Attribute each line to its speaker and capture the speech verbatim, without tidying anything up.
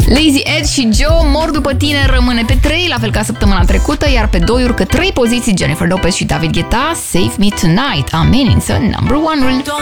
Speaker 1: Lazy Ed și Joe, Mor după tine rămâne pe trei, la fel ca săptămâna trecută, iar pe doi urcă trei poziții Jennifer Lopez și David Guetta, Save Me Tonight, amenință number one-ul.